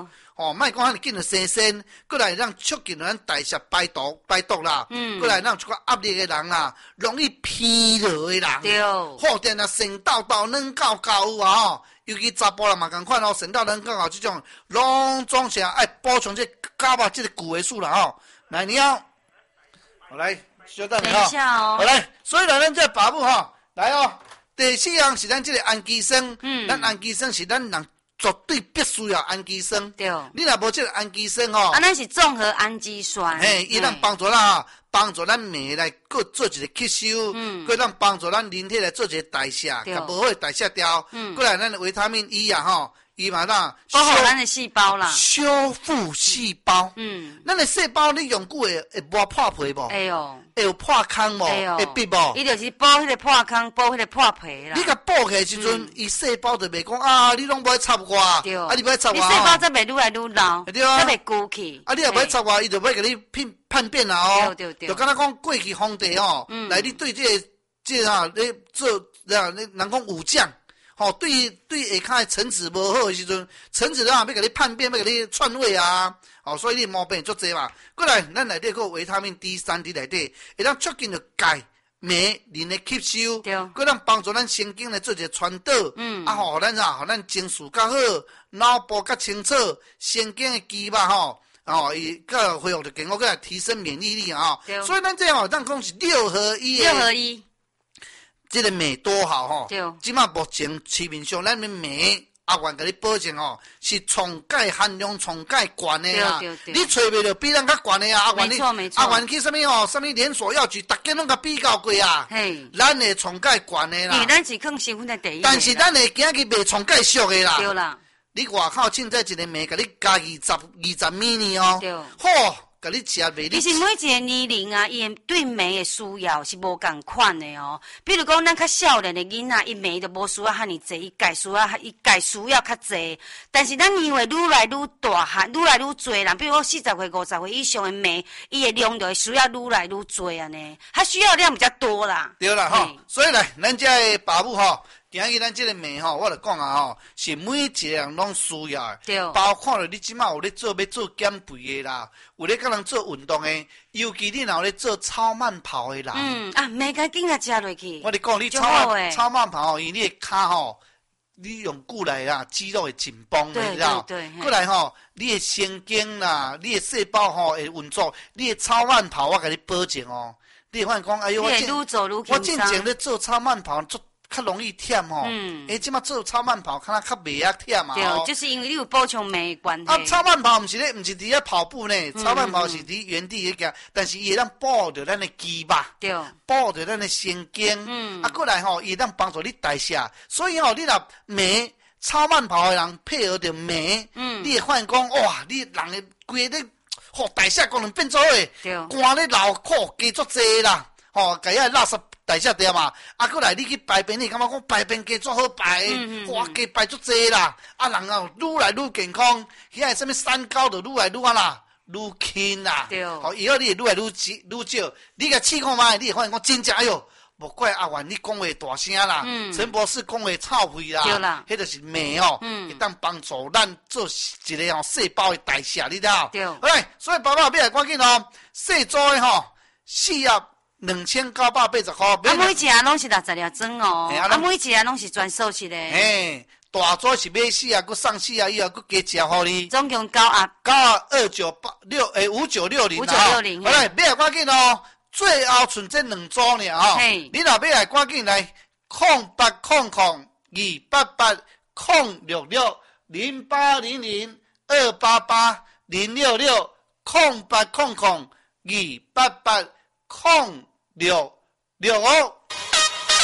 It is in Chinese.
哦，莫讲遐尼紧就生鲜，过来让促进咱代谢排毒啦。过来让这个压力的人啦，容易疲劳的人， 对， 好点啊，神道软到有啊吼，尤其查甫人嘛共款哦，神道软到这种，拢总是爱补充这伽马这个骨维素啦吼。来，你要，我来，稍等一下哦。 好来，所以呢，咱这把握吼，来哦，第四样是咱这个氨基酸，咱氨基酸是咱人。绝对必须要氨基酸， 对， 你若无这个氨基酸吼， 咱是综合氨基酸， 嘿，伊能帮助咱酶来各做一个吸收，佮咱帮助咱人体来做一个代谢，甲无好代谢掉，过来咱的维他命 E 啊吼，伊嘛当保护咱的细胞啦， 修复细胞，咱的细胞你用久会无破皮无？ 会哦， 会有破空无？会闭无？ 伊就是补迄个破空，补迄个破皮啦。 你甲补起时阵，伊细胞就袂讲啊，你拢无爱插我，啊你无爱插我， 你细胞则袂愈来愈老， 对啊， 则袂枯去。 啊，你也无爱插我，伊就要甲你叛变啦哦。 对， 就敢若讲过去皇帝哦，来你对这啊，你做你人讲武将。哦，对下骹的臣子无好的时阵，臣子要甲你叛变，要甲你篡位啊！哦，所以你毛病足多嘛。过来，咱内底有维他命 D3 伫内底，会当促进着钙、镁磷的吸收，过当帮助咱神经来做一个传导，互咱情绪较好，脑部较清楚，神经的肌肉吼，伊较恢复着健康，过来提升免疫力啊！所以咱这样咱讲是6合1。 6合1。 这个镁多好吼，即马目前市面上咱的镁阿元甲你保证吼，是从钙含量从钙高的啊，你找袂到比咱较高的啊，阿元你阿元去什么连锁药局，大家拢甲比较过啊，咱的从钙高的啦， 咱是更成分的第一， 但是咱的今日卖从钙俗的啦， 对啦， 你外口凊彩一个镁甲你加20 mini 哦，好。甲你食袂？ 其实每一个年龄啊，伊对镁的需要是无共款的哦。比如讲，咱较少年的囡仔，伊镁就无需要遐尼济，伊钙需要较济。但是咱年岁愈来愈大汉，愈来愈多人，比如讲40岁、50岁以上的镁，伊的量就会需要愈来愈多啊呢。它需要量比较多啦。 对啦吼，所以呢，咱这个爸母吼。今日咱这个镁吼，我就讲啊吼，是每一个人拢需要的，包括了你即马有咧要做减肥的啦，有咧跟人做运动的，尤其你若有咧做超慢跑的人， 镁该紧甲食落去。 我跟你讲，你超慢跑，因为你的骹吼，你用久来啦，肌肉会紧绷，你知道？过来吼，你的神经啦，你的细胞吼会运作，你的超慢跑，我甲你保证哦，你会发现讲，哎呦，我进前咧做超慢跑较容易忝吼，即马做超慢跑，看较袂遐忝嘛。 对，就是因为你有补充镁的关系。 超慢跑毋是伫遐跑步呢，超慢跑是伫原地迄个，但是伊会当保护着咱的肌肉， 对， 保护着咱的神经，过来吼，伊会当帮助你代谢。所以吼，你若镁超慢跑的人配合着镁，你会发现讲，哇，你人的规个代谢功能变做诶，汗咧流苦加足济啦，甲遐垃圾。代谢掉嘛，过来你去排便，你感觉讲排便加足好排，哇，加排足济啦，人愈来愈健康，遐什么三高就愈来愈啦，愈轻啦，以后你会愈来愈少，你甲试看觅，你会发现讲真正哎哟，莫怪阿元你讲话大声啦，陈博士讲话臭屁啦，迄就是镁哦，会当帮助咱做一个细胞的代谢，你知道？好来，所以爸爸要来赶紧哦，细组的吼，4盒。2980块， 每一盒拢是60粒装哦，每一盒拢是全素食的。 大组是买4盒，佮送4盒，以后佮加食互你。 总共9盒 ，5960，好来，买来赶紧哦，最后剩这2组呢哦。你若买来赶紧来，0800-288-088-066-088-066。